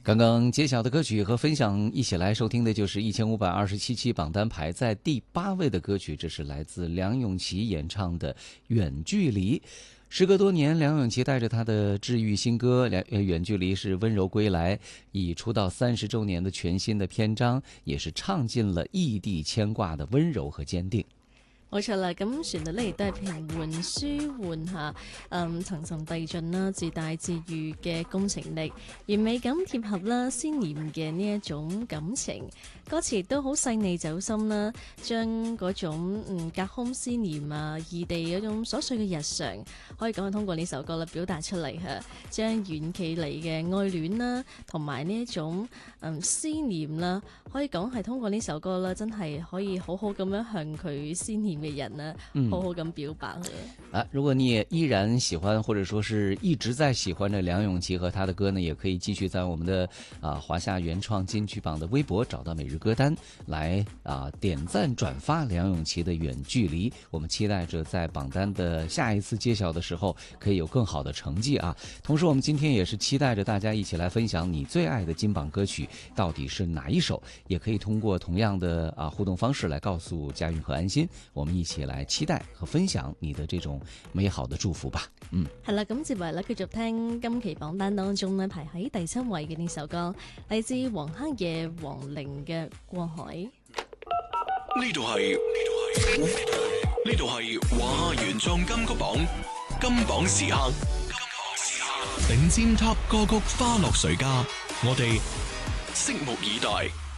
刚刚揭晓的歌曲和分享一起来收听的就是1527期榜单排在第8位的歌曲，这是来自梁咏琪演唱的《远距离》。时隔多年，梁咏琪带着她的治愈新歌《远距離》是温柔归来，以出道30周年的全新的篇章，也是唱盡了異地牽掛的溫柔和堅定。 冇錯啦，咁旋律咧亦都係平緩舒緩下，層層遞進啦，自帶自愈嘅工程力，完美咁貼合啦鮮豔嘅呢一種感情，歌詞亦都好細膩走心啦，將嗰種隔空思念啊、異地嗰種瑣碎嘅日常，可以講係通過呢首歌啦表達出嚟嚇，將遠距離嘅愛戀啦，同埋呢一種思念啦，可以講係通過呢首歌啦，真係可以好好咁樣向佢思念嘅人呢，好好咁表白如果你也依然喜歡，或者說是一直在喜歡着梁詠琪和她的歌呢，也可以繼續在我們的華夏原創金曲榜的微博找到每日歌單，來點讚轉發梁詠琪的遠距離。我們期待着在榜單的下一次揭曉的時候，可以有更好的成績啊！同時，我們今天也是期待着大家一起來分享你最愛的金榜歌曲到底是哪一首，也可以通過同樣的互動方式來告訴嘉韻和安心，我們一起來期待和分享你的這種美好的祝福吧。 係啦，咁接嚟咧繼續聽今期榜單當中咧排喺第7位嘅呢首歌，嚟自黃黑夜黃玲嘅《過海》。 呢度係華夏原創金曲榜金榜時刻，頂尖 Top 歌曲花落誰家，我哋拭目以待。